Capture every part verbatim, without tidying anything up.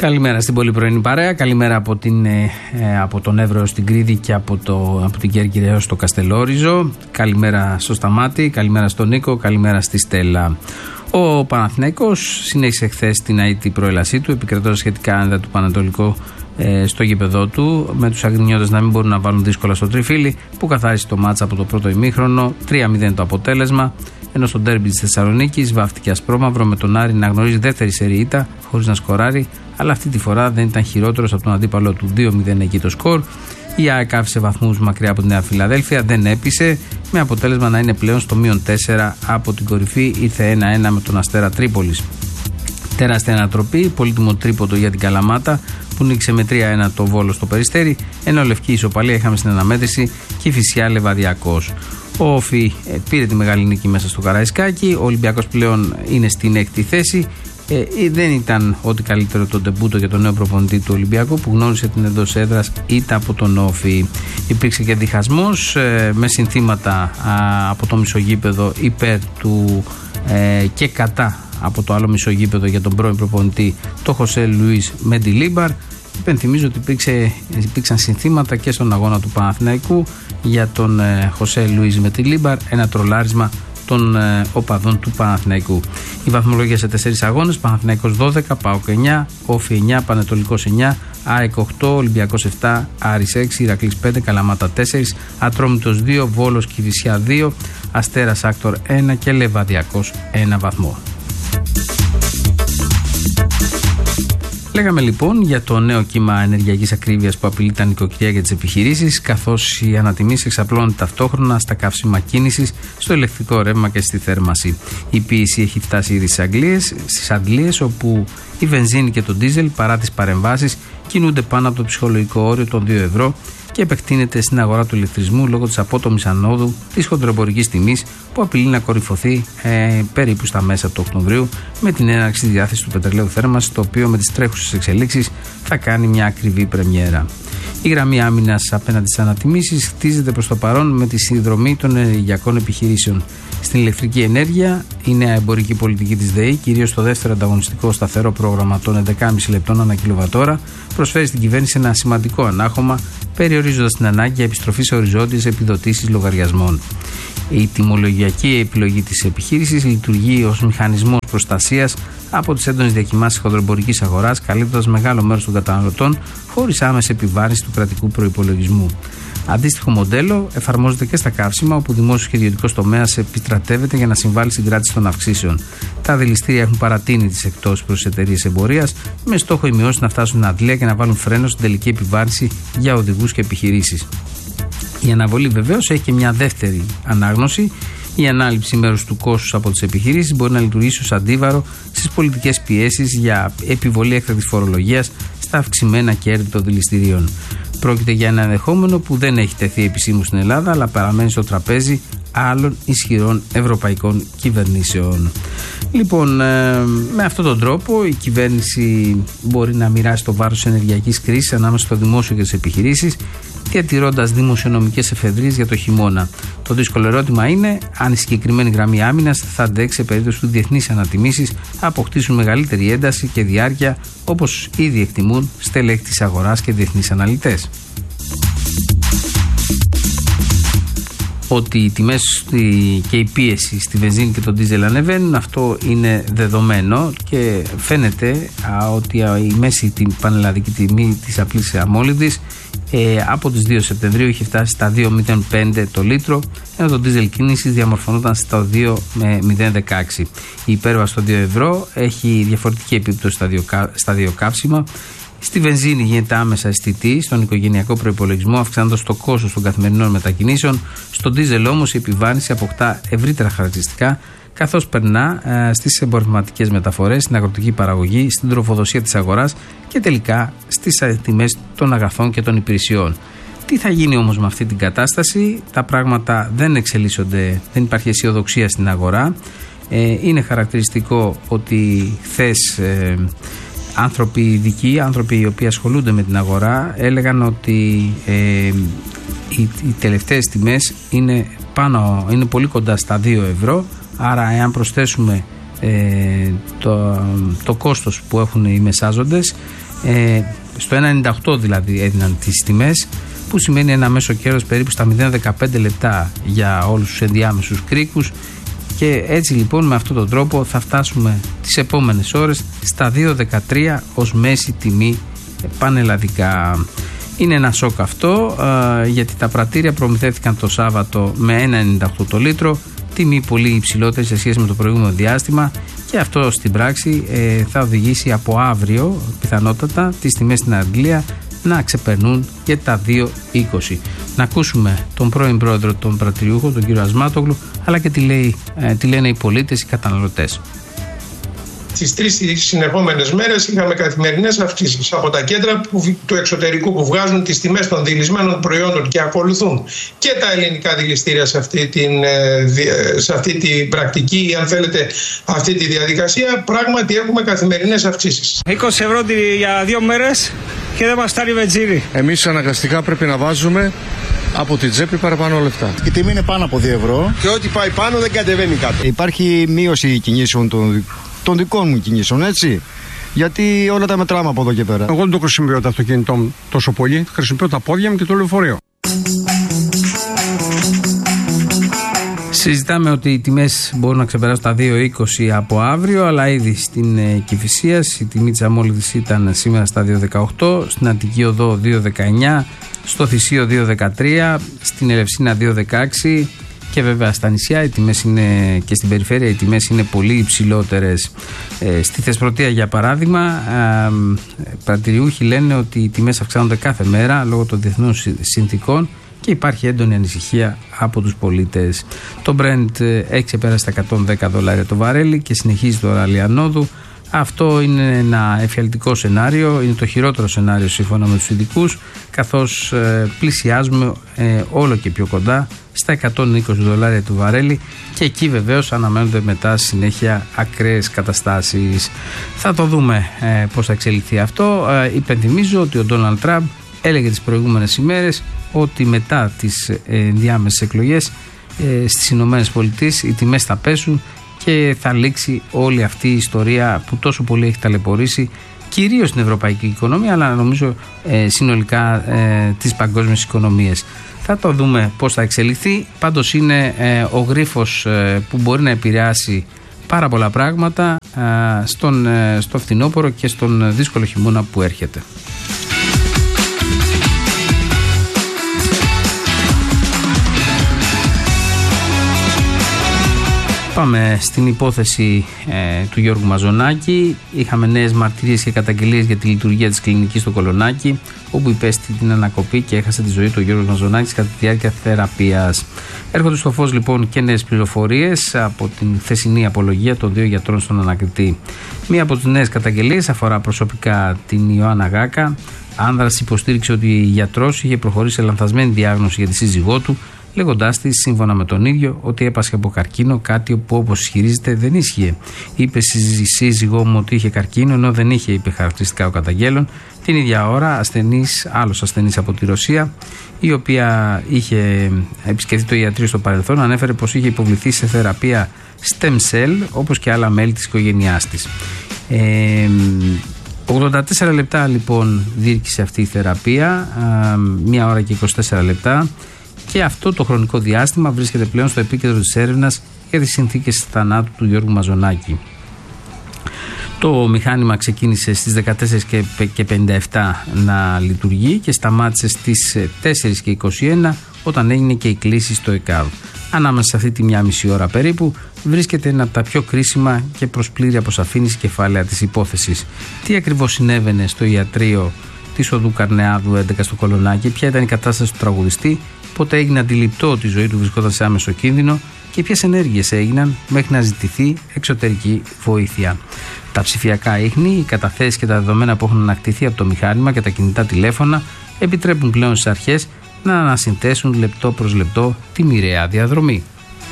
Καλημέρα στην πολύ πρωινή παρέα. Καλημέρα από, την, ε, από τον Εύρο στην Κρήτη και από, το, από την Κέρκυρα έως το Καστελόριζο. Καλημέρα στο Σταμάτη, καλημέρα στον Νίκο, καλημέρα στη Στέλλα. Ο Παναθηναϊκός συνέχισε χθες την αητη προέλασή του, επικρατώντας σχετικά άνετα του Πανατολικού ε, στο γήπεδό του, με τους αγρινιώτες να μην μπορούν να βάλουν δύσκολα στο τριφύλι, που καθάρισε το μάτσα από το πρώτο ημίχρονο. τρία μηδέν το αποτέλεσμα. Ενώ στο ντέρμπι της Θεσσαλονίκης βάφτηκε ασπρόμαυρο, με τον Άρη να γνωρίζει δεύτερη σερί ήττα χωρίς να σκοράρει, αλλά αυτή τη φορά δεν ήταν χειρότερος από τον αντίπαλο του. Δύο μηδέν εκεί το σκορ. Η ΑΕΚ άφησε βαθμούς μακριά από τη Νέα Φιλαδέλφια, δεν έπεισε, με αποτέλεσμα να είναι πλέον στο μείον τέσσερα από την κορυφή. Ήρθε ένα ένα με τον Αστέρα Τρίπολης. Τεράστια ανατροπή, πολύτιμο τρίποντο για την Καλαμάτα, που νίκησε με τρία ένα το Βόλο στο Περιστέρι, ενώ λευκή ισοπαλία είχαμε στην αναμέτρηση και η Φυσιά Λεβαδιακός. Ο Όφη ε, πήρε τη μεγάλη νίκη μέσα στο Καραϊσκάκι. Ο Ολυμπιακός πλέον είναι στην έκτη θέση. Ε, δεν ήταν ό,τι καλύτερο το ντεμπούτο για τον νέο προπονητή του Ολυμπιακού, που γνώρισε την εντός έδρας ήττα από τον Όφη. Υπήρξε και διχασμός ε, με συνθήματα α, από το μισογείπεδο υπέρ του ε, και κατά από το άλλο μισογείπεδο για τον πρώην προπονητή, το Χωσέ Λουίς Μεντιλίμπαρ. Υπενθυμίζω ότι υπήρξε, υπήρξαν συνθήματα και στον αγώνα του Παναθηναϊκού για τον ε, Χωσέ Λουίς Μεντιλίμπαρ, ένα τρολάρισμα των ε, οπαδών του Παναθηναϊκού. Η βαθμολογία σε τέσσερις αγώνες: Παναθηναϊκός δώδεκα, ΠΑΟΚ εννιά, Όφη εννιά, Πανετολικός εννιά, ΑΕΚ οκτώ, Ολυμπιακός επτά, Άρης έξι, Ηρακλής πέντε, Καλαμάτα τέσσερα, Ατρόμητος δύο, Βόλος Κηφισιά δύο, Αστέρας Άκτορ ένα και Λεβαδιακός ένα βαθμό. Λέγαμε λοιπόν για το νέο κύμα ενεργειακής ακρίβειας που απειλεί τα νοικοκυριά για τις επιχειρήσεις, καθώς οι ανατιμήσεις εξαπλώνουν ταυτόχρονα στα καύσιμα κίνησης, στο ηλεκτρικό ρεύμα και στη θέρμανση. Η πίεση έχει φτάσει ήδη στις Αγγλίες, στις Αγγλίες, όπου η βενζίνη και το ντίζελ, παρά τις παρεμβάσεις, κινούνται πάνω από το ψυχολογικό όριο των δύο ευρώ και επεκτείνεται στην αγορά του ηλεκτρισμού λόγω της απότομης ανόδου της χοντροεμπορικής τιμής, που απειλεί να κορυφωθεί ε, περίπου στα μέσα του Οκτωβρίου, με την έναρξη της διάθεσης του πετρελαίου θέρμανσης, το οποίο με τις τρέχουσες εξελίξεις θα κάνει μια ακριβή πρεμιέρα. Η γραμμή άμυνας απέναντι στις ανατιμήσεις χτίζεται προς το παρόν με τη συνδρομή των ενεργειακών επιχειρήσεων. Στην ηλεκτρική ενέργεια, η νέα εμπορική πολιτική της ΔΕΗ, κυρίως στο δεύτερο ανταγωνιστικό σταθερό πρόγραμμα των έντεκα κόμμα πέντε λεπτών ανά κιλοβατόρα, προσφέρει στην κυβέρνηση ένα σημαντικό ανάχωμα, περιορίζοντας την ανάγκη για επιστροφή σε οριζόντιες επιδοτήσεις λογαριασμών. Η τιμολογιακή επιλογή της επιχείρησης λειτουργεί ως μηχανισμός προστασίας από τις έντονες διακυμάνσεις της χοντροεμπορικής αγοράς, καλύπτοντας μεγάλο μέρος των καταναλωτών χωρίς άμεση επιβάρυνση του κρατικού προϋπολογισμού. Αντίστοιχο μοντέλο εφαρμόζεται και στα καύσιμα, όπου δημόσιος και ιδιωτικός τομέας επιστρατεύεται για να συμβάλλει στην κράτηση των αυξήσεων. Τα δηληστήρια έχουν παρατείνει τις εκτόσεις προς τις εταιρείες εμπορίας, με στόχο οι μειώσεις να φτάσουν στην αντλία και να βάλουν φρένο στην τελική επιβάρυνση για οδηγούς και επιχειρήσεις. Η αναβολή βεβαίως έχει και μια δεύτερη ανάγνωση. Η ανάληψη μέρους του κόστους από τις επιχειρήσεις μπορεί να λειτουργήσει ως αντίβαρο στις πολιτικές πιέσεις για επιβολή έκτακτης φορολογίας στα αυξημένα κέρδη των δηληστηρίων. Πρόκειται για ένα ενδεχόμενο που δεν έχει τεθεί επισήμως στην Ελλάδα, αλλά παραμένει στο τραπέζι άλλων ισχυρών ευρωπαϊκών κυβερνήσεων. Λοιπόν, ε, με αυτόν τον τρόπο η κυβέρνηση μπορεί να μοιράσει το βάρος της ενεργειακής κρίσης ανάμεσα στο δημόσιο και τις επιχειρήσεις, διατηρώντας δημοσιονομικές εφεδρείες για το χειμώνα. Το δύσκολο ερώτημα είναι αν η συγκεκριμένη γραμμή άμυνας θα αντέξει σε περίπτωση που διεθνείς ανατιμήσεις αποκτήσουν μεγαλύτερη ένταση και διάρκεια, όπως ήδη εκτιμούν στελέχη της αγοράς και διεθνείς αναλυτές. Ότι οι τιμές και η πίεση στη βενζίνη και τον ντίζελ ανεβαίνουν, αυτό είναι δεδομένο, και φαίνεται α, ότι α, η μέση την πανελλαδική τιμή της απλής αμόλυδης ε, από τις δύο Σεπτεμβρίου είχε φτάσει στα δύο κόμμα μηδέν πέντε το λίτρο, ενώ το ντίζελ κίνησης διαμορφωνόταν στα δύο κόμμα μηδέν δεκαέξι. Η υπέρβαση των δύο ευρώ έχει διαφορετική επίπτωση στα δύο, στα δύο καύσιμα. Στη βενζίνη γίνεται άμεσα αισθητή στον οικογενειακό προϋπολογισμό, αυξάνοντας το κόστος των καθημερινών μετακινήσεων. Στον ντίζελ όμως η επιβάρυνση αποκτά ευρύτερα χαρακτηριστικά, καθώς περνά ε, στις εμπορευματικές μεταφορές, στην αγροτική παραγωγή, στην τροφοδοσία της αγοράς και τελικά στις τιμές των αγαθών και των υπηρεσιών. Τι θα γίνει όμως με αυτή την κατάσταση? Τα πράγματα δεν εξελίσσονται, δεν υπάρχει αισιοδοξία στην αγορά. Ε, είναι χαρακτηριστικό ότι χθες ε, άνθρωποι ειδικοί, άνθρωποι οι οποίοι ασχολούνται με την αγορά, έλεγαν ότι ε, οι, οι τελευταίες τιμές είναι, πάνω, είναι πολύ κοντά στα δύο ευρώ, άρα εάν προσθέσουμε ε, το, το κόστος που έχουν οι μεσάζοντες, Ε, στο ένα ενενήντα οκτώ δηλαδή έδιναν τις τιμές, που σημαίνει ένα μέσο κέρδος περίπου στα μηδέν κόμμα δεκαπέντε λεπτά για όλους τους ενδιάμεσους κρίκους. Και έτσι λοιπόν με αυτόν τον τρόπο θα φτάσουμε τις επόμενες ώρες στα δύο κόμμα δεκατρία ως μέση τιμή πανελλαδικά. Είναι ένα σοκ αυτό, ε, γιατί τα πρατήρια προμηθεύτηκαν το Σάββατο με ένα ενενήντα οκτώ το λίτρο, τιμή πολύ υψηλότερη σε σχέση με το προηγούμενο διάστημα, και αυτό στην πράξη ε, θα οδηγήσει από αύριο πιθανότατα τις τιμές στην Αγγλία να ξεπερνούν και τα δύο είκοσι. Να ακούσουμε τον πρώην πρόεδρο των πρατηριούχων, τον κύριο Ασμάτογλου, αλλά και τι, λέει, ε, τι λένε οι πολίτες, οι καταναλωτές. Τις τρεις συνεχόμενες μέρες είχαμε καθημερινές αυξήσεις από τα κέντρα που, του εξωτερικού που βγάζουν τις τιμές των δειλισμένων προϊόντων και ακολουθούν και τα ελληνικά δηληστήρια σε αυτή την, σε αυτή την πρακτική ή αν θέλετε αυτή τη διαδικασία. Πράγματι έχουμε καθημερινές αυξήσεις. είκοσι ευρώ για δύο μέρες και δεν μας φτάνει βενζίνη. Εμείς αναγκαστικά πρέπει να βάζουμε από την τσέπη παραπάνω λεφτά. Η τιμή είναι πάνω από δύο ευρώ. Και ό,τι πάει πάνω δεν κατεβαίνει κάτω. Υπάρχει μείωση κινήσεων των των δικών μου κινήσεων, έτσι. Γιατί όλα τα μετράμε από εδώ και πέρα. Εγώ δεν το χρησιμοποιώ το αυτοκίνητό μου τόσο πολύ. Χρησιμοποιώ τα πόδια μου και το λεωφορείο. Συζητάμε ότι οι τιμές μπορούν να ξεπεράσουν τα δύο είκοσι από αύριο, αλλά ήδη στην ε, Κηφισίας η τιμή της αμόλυδης ήταν σήμερα στα δύο δεκαοκτώ, στην Αττική Οδό δύο δεκαεννιά, στο Θησίο δύο δεκατρία, στην Ελευσίνα δύο δεκαέξι. Και βέβαια στα νησιά οι τιμές είναι, και στην περιφέρεια οι τιμές είναι πολύ υψηλότερες. Ε, στη Θεσπρωτεία για παράδειγμα, ε, πρατηριούχοι λένε ότι οι τιμές αυξάνονται κάθε μέρα λόγω των διεθνών συνθήκων και υπάρχει έντονη ανησυχία από τους πολίτες. Το Brent έχει ξεπεράσει τα εκατόν δέκα δολάρια το βαρέλι και συνεχίζει το ράλι ανόδου. Αυτό είναι ένα εφιαλτικό σενάριο, είναι το χειρότερο σενάριο σύμφωνα με τους ειδικούς, καθώς ε, πλησιάζουμε ε, όλο και πιο κοντά στα εκατόν είκοσι δολάρια του βαρέλι, και εκεί βεβαίως αναμένονται μετά συνέχεια ακραίες καταστάσεις. Θα το δούμε ε, πώς θα εξελιχθεί αυτό. Ε, υπενθυμίζω ότι ο Ντόναλντ Τραμπ έλεγε τις προηγούμενες ημέρες ότι μετά τις ε, ενδιάμεσες εκλογές ε, στις Ηνωμένες Πολιτείες οι τιμές θα πέσουν και θα λήξει όλη αυτή η ιστορία που τόσο πολύ έχει ταλαιπωρήσει κυρίως στην ευρωπαϊκή οικονομία, αλλά νομίζω ε, συνολικά ε, τις παγκόσμιες οικονομίες. Θα το δούμε πώς θα εξελιχθεί. Πάντως είναι ε, ο γρίφος ε, που μπορεί να επηρεάσει πάρα πολλά πράγματα ε, στον, ε, στο φθινόπωρο και στον δύσκολο χειμώνα που έρχεται. Πάμε στην υπόθεση ε, του Γιώργου Μαζονάκη. Είχαμε νέες μαρτυρίες και καταγγελίες για τη λειτουργία της κλινικής στο Κολονάκι, όπου υπέστη την ανακοπή και έχασε τη ζωή του Γιώργος Μαζονάκης κατά τη διάρκεια θεραπείας. Έρχονται στο φως λοιπόν και νέες πληροφορίες από την χθεσινή απολογία των δύο γιατρών στον ανακριτή. Μία από τις νέες καταγγελίες αφορά προσωπικά την Ιωάννα Γάκα. Άνδρας υποστήριξε ότι η γιατρός είχε προχωρήσει σε λανθασμένη διάγνωση για τη σύζυγό του, λέγοντάς της, σύμφωνα με τον ίδιο, ότι έπασχε από καρκίνο, κάτι που όπως ισχυρίζεται δεν ίσχυε. Είπε στη σύζυγό μου ότι είχε καρκίνο, ενώ δεν είχε, είπε χαρακτηριστικά ο καταγγέλλον. Την ίδια ώρα, ασθενής, άλλος ασθενής από τη Ρωσία, η οποία είχε επισκεφθεί το ιατρείο στο παρελθόν, ανέφερε πως είχε υποβληθεί σε θεραπεία stem cell, όπως και άλλα μέλη της οικογένειάς της. Ε, ογδόντα τέσσερα λεπτά λοιπόν διήρκησε αυτή η θεραπεία, μία ώρα και είκοσι τέσσερα λεπτά. Και αυτό το χρονικό διάστημα βρίσκεται πλέον στο επίκεντρο της έρευνας για τις συνθήκες θανάτου του Γιώργου Μαζονάκη. Το μηχάνημα ξεκίνησε στις δεκατέσσερις και πενήντα επτά να λειτουργεί και σταμάτησε στις τέσσερις και είκοσι ένα όταν έγινε και η κλήση στο ΕΚΑΒ. Ανάμεσα σε αυτή τη μία μισή ώρα περίπου βρίσκεται ένα από τα πιο κρίσιμα και προς πλήρη αποσαφήνιση κεφάλαια της υπόθεσης. Τι ακριβώς συνέβαινε στο ιατρείο της οδού Καρνεάδου έντεκα στο Κολονάκι, ποια ήταν η κατάσταση του τραγουδιστή, πότε έγινε αντιληπτό ότι η ζωή του βρισκόταν σε άμεσο κίνδυνο και ποιες ενέργειες έγιναν μέχρι να ζητηθεί εξωτερική βοήθεια. Τα ψηφιακά ίχνη, οι καταθέσεις και τα δεδομένα που έχουν ανακτηθεί από το μηχάνημα και τα κινητά τηλέφωνα επιτρέπουν πλέον στις αρχές να ανασυνθέσουν λεπτό προς λεπτό τη μοιραία διαδρομή.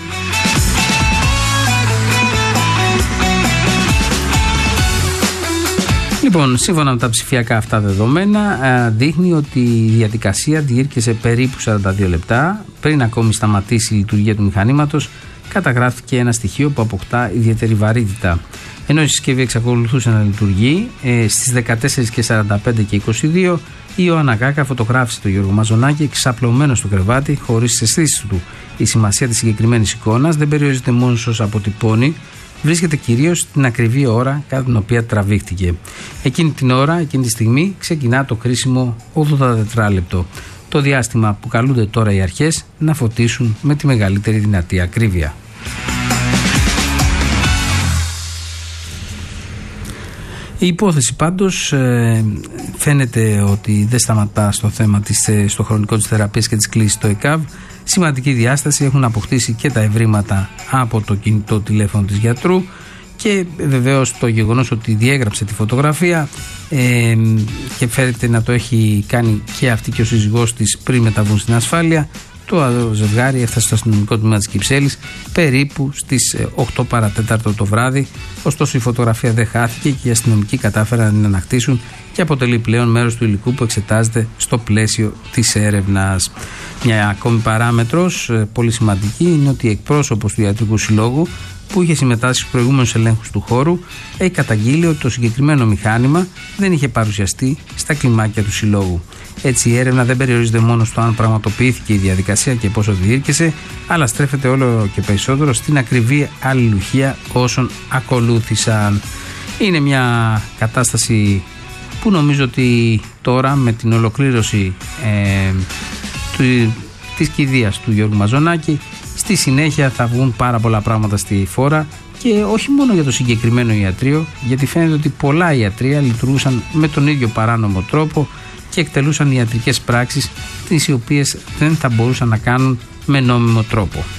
Λοιπόν, σύμφωνα με τα ψηφιακά αυτά δεδομένα, δείχνει ότι η διαδικασία διήρκεσε περίπου σαράντα δύο λεπτά πριν ακόμη σταματήσει η λειτουργία του μηχανήματος καταγράφηκε ένα στοιχείο που αποκτά ιδιαίτερη βαρύτητα. Ενώ η συσκευή εξακολουθούσε να λειτουργεί, ε, στις δεκατέσσερις και σαράντα πέντε και είκοσι δύο η Ιωάννα Γκάκα φωτογράφησε τον Γιώργο Μαζονάκη ξαπλωμένο στο κρεβάτι χωρίς τις αισθήσεις του. Η σημασία της συγκεκριμένης εικόνας δεν περιορίζεται μόνο ως αποτυπώνει, βρίσκεται κυρίως στην ακριβή ώρα κατά την οποία τραβήχτηκε. Εκείνη την ώρα, εκείνη τη στιγμή, ξεκινά το κρίσιμο ογδόντα τετράλεπτο. Το διάστημα που καλούνται τώρα οι αρχές να φωτίσουν με τη μεγαλύτερη δυνατή ακρίβεια. Η υπόθεση πάντως ε, φαίνεται ότι δεν σταματά στο θέμα της, στο χρονικό της θεραπείας και της κλήσης στο ΕΚΑΒ. Σημαντική διάσταση έχουν αποκτήσει και τα ευρήματα από το κινητό τηλέφωνο της γιατρού και βεβαίως το γεγονός ότι διέγραψε τη φωτογραφία ε, και φαίνεται να το έχει κάνει και αυτή και ο σύζυγός της πριν μεταβούν στην ασφάλεια. Το ζευγάρι έφτασε στο αστυνομικό τμήμα της Κυψέλης περίπου στις οκτώ παρατέταρτο το βράδυ. Ωστόσο η φωτογραφία δεν χάθηκε και οι αστυνομικοί κατάφεραν να την ανακτήσουν και αποτελεί πλέον μέρος του υλικού που εξετάζεται στο πλαίσιο της έρευνας. Μια ακόμη παράμετρος πολύ σημαντική είναι ότι εκπρόσωπος του Ιατρικού Συλλόγου που είχε συμμετάσχει στους προηγούμενους ελέγχους του χώρου έχει καταγγείλει ότι το συγκεκριμένο μηχάνημα δεν είχε παρουσιαστεί στα κλιμάκια του Συλλόγου. Έτσι η έρευνα δεν περιορίζεται μόνο στο αν πραγματοποιήθηκε η διαδικασία και πόσο διήρκεσε, αλλά στρέφεται όλο και περισσότερο στην ακριβή αλληλουχία όσων ακολούθησαν. Είναι μια κατάσταση που νομίζω ότι τώρα με την ολοκλήρωση ε, του, της κηδείας του Γιώργου Μαζονάκη στη συνέχεια θα βγουν πάρα πολλά πράγματα στη φόρα και όχι μόνο για το συγκεκριμένο ιατρείο, γιατί φαίνεται ότι πολλά ιατρεία λειτουργούσαν με τον ίδιο παράνομο τρόπο και εκτελούσαν ιατρικές πράξεις τις οποίες δεν θα μπορούσαν να κάνουν με νόμιμο τρόπο.